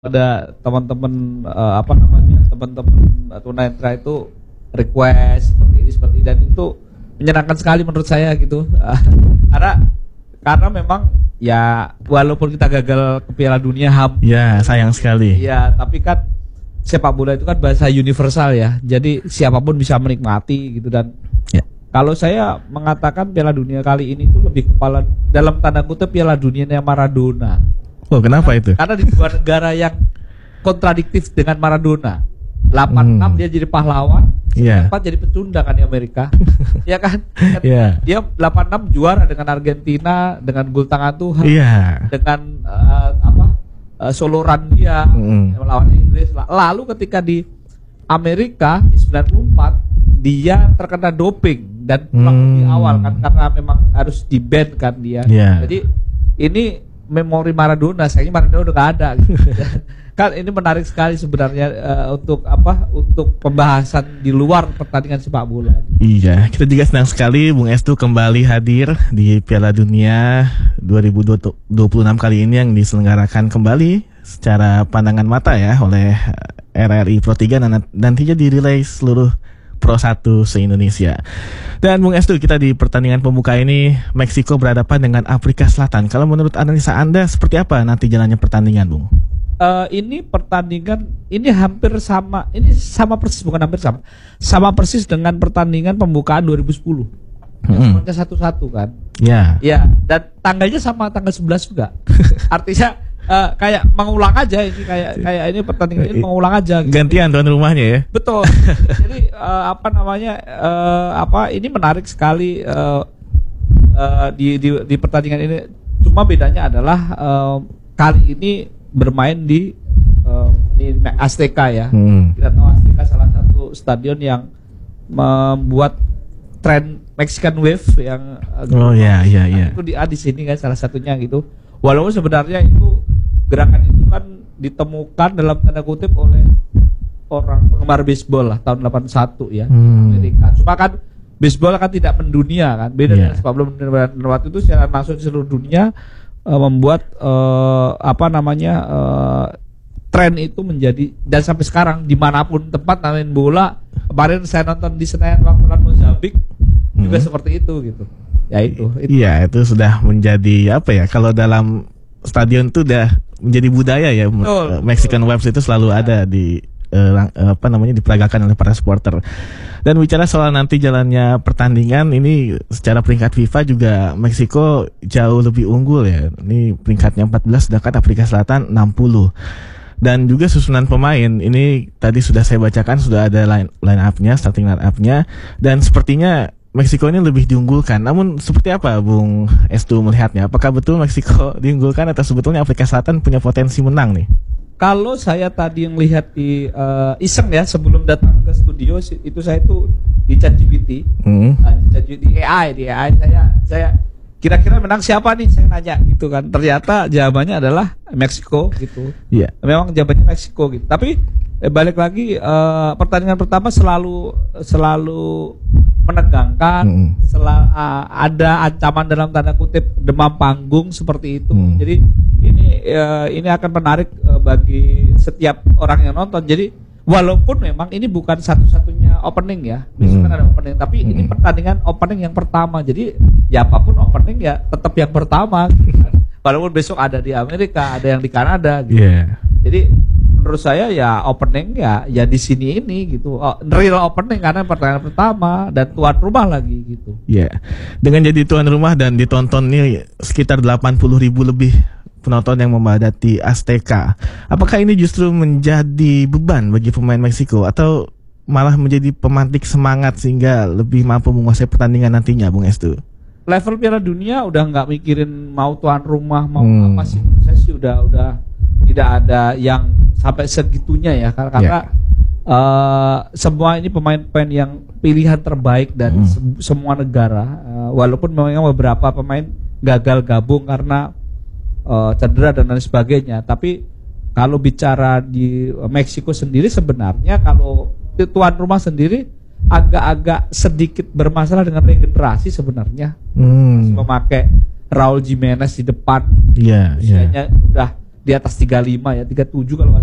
ada teman-teman apa namanya teman-teman tunanetra itu request seperti ini dan itu menyenangkan sekali menurut saya gitu. karena memang ya walaupun kita gagal ke Piala Dunia ya sayang sekali ya, tapi kan sepak bola itu kan bahasa universal ya, jadi siapapun bisa menikmati gitu. Dan ya. Kalau saya mengatakan Piala Dunia kali ini itu lebih kepala dalam tanda kutip Piala Dunianya Maradona. Oh, kenapa itu? Karena di dua negara yang kontradiktif dengan Maradona. 86 dia jadi pahlawan, 94 jadi pecundang kan di Amerika. Ya kan? Yeah. Dia 86 juara dengan Argentina dengan gol tangan Tuhan. Yeah. Dengan soloran dia melawan Inggris. Lalu ketika di Amerika di 94 dia terkena doping dan pulang di awal kan karena memang harus di-ban kan dia. Yeah. Jadi ini memori Maradona, sayangnya Maradona udah gak ada gitu. Kan ini menarik sekali sebenarnya untuk pembahasan di luar pertandingan sepak bola. Iya, kita juga senang sekali Bung Estu kembali hadir di Piala Dunia 2026 kali ini yang diselenggarakan kembali secara pandangan mata ya oleh RRI Pro 3 dan nantinya dirilai seluruh Pro 1 se-Indonesia. Dan Bung Estu, kita di pertandingan pembuka ini Meksiko berhadapan dengan Afrika Selatan. Kalau menurut analisa Anda seperti apa nanti jalannya pertandingan, Bung? Ini pertandingan ini hampir sama, ini sama persis, bukan hampir sama, sama persis dengan pertandingan pembukaan 2010. Semuanya 1-1 kan? Ya. Ya, dan tanggalnya sama tanggal 11 juga. Artinya kayak mengulang aja ini kayak ini pertandingan ini mengulang aja. Gitu. Gantian tuan rumahnya ya. Betul. Jadi ini menarik sekali di pertandingan ini. Cuma bedanya adalah kali ini bermain di Azteca ya. Kita tahu Azteca salah satu stadion yang membuat tren Mexican Wave yang itu di sini kan salah satunya gitu. Walaupun sebenarnya itu gerakan itu kan ditemukan dalam tanda kutip oleh orang penggemar baseball lah tahun 81 ya Amerika. Cuma kan baseball kan tidak mendunia kan, beda dengan sepak bola mendunia. Waktu itu secara langsung di seluruh dunia membuat tren itu menjadi, dan sampai sekarang dimanapun tempat main bola. Kemarin saya nonton di Senayan waktu lawan Mozambik juga seperti itu gitu. Ya itu. Iya, itu sudah menjadi apa ya? Kalau dalam stadion itu udah menjadi budaya ya. Mexican Waves itu selalu ada di diperagakan oleh para supporter. Dan bicara soal nanti jalannya pertandingan ini secara peringkat FIFA juga Meksiko jauh lebih unggul ya. Ini peringkatnya 14 sedangkan Afrika Selatan 60. Dan juga susunan pemain ini tadi sudah saya bacakan, sudah ada line up-nya, starting line up-nya, dan sepertinya Meksiko ini lebih diunggulkan. Namun seperti apa Bung Estu melihatnya? Apakah betul Meksiko diunggulkan atau sebetulnya Afrika Selatan punya potensi menang nih? Kalau saya tadi yang lihat di iseng ya sebelum datang ke studio itu saya itu di ChatGPT, di AI saya kira-kira menang siapa nih, saya nanya gitu kan. Ternyata jawabannya adalah Meksiko gitu. Iya. Yeah. Memang jawabannya Meksiko gitu. Tapi balik lagi pertandingan pertama selalu menegangkan, ada ancaman dalam tanda kutip demam panggung seperti itu. Jadi ini akan menarik bagi setiap orang yang nonton. Jadi walaupun memang ini bukan satu-satunya opening ya, besok kan ada opening, tapi ini pertandingan opening yang pertama. Jadi ya apapun opening ya tetap yang pertama. Walaupun besok ada di Amerika, ada yang di Kanada gitu. Yeah. Jadi menurut saya ya opening ya di sini ini gitu. Real opening karena pertandingan pertama dan tuan rumah lagi gitu. Iya. Yeah. Dengan jadi tuan rumah dan ditonton nih sekitar 80.000 lebih penonton yang memadati Azteca. Apakah ini justru menjadi beban bagi pemain Meksiko atau malah menjadi pemantik semangat sehingga lebih mampu menguasai pertandingan nantinya, Bung Estu? Level Piala Dunia udah nggak mikirin mau tuan rumah mau apa sih. Saya sih udah tidak ada yang sampai segitunya ya karena semua ini pemain-pemain yang pilihan terbaik dari semua negara. Walaupun memang beberapa pemain gagal gabung karena cedera dan lain sebagainya, tapi kalau bicara di Meksiko sendiri sebenarnya kalau tuan rumah sendiri agak-agak sedikit bermasalah dengan regenerasi sebenarnya. Memakai Raul Jimenez di depan, usianya udah di atas 35 ya, 37 kalau nggak